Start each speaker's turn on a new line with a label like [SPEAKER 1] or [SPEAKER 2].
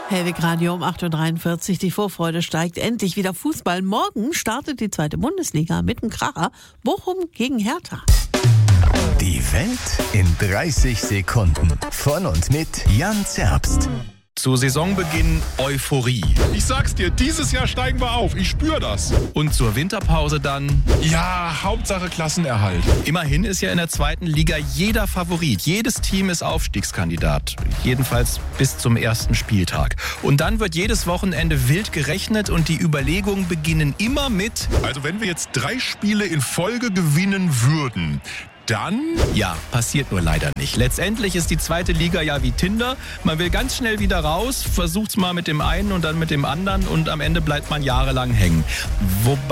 [SPEAKER 1] Hellwig Radio um 8.43 Uhr. Die Vorfreude steigt. Endlich wieder Fußball. Morgen startet die 2. Bundesliga mit dem Kracher. Bochum gegen Hertha.
[SPEAKER 2] Die Welt in 30 Sekunden. Von und mit Jan Zerbst.
[SPEAKER 3] Zu Saisonbeginn Euphorie.
[SPEAKER 4] Ich sag's dir, dieses Jahr steigen wir auf. Ich spüre das.
[SPEAKER 3] Und zur Winterpause dann...
[SPEAKER 4] Ja, Hauptsache Klassenerhalt.
[SPEAKER 3] Immerhin ist ja in der 2. Liga jeder Favorit. Jedes Team ist Aufstiegskandidat. Jedenfalls bis zum ersten Spieltag. Und dann wird jedes Wochenende wild gerechnet und die Überlegungen beginnen immer mit...
[SPEAKER 4] Also wenn wir jetzt 3 Spiele in Folge gewinnen würden... Dann?
[SPEAKER 3] Ja, passiert nur leider nicht. Letztendlich ist die 2. Liga ja wie Tinder. Man will ganz schnell wieder raus, versucht's mal mit dem einen und dann mit dem anderen und am Ende bleibt man jahrelang hängen. Wobei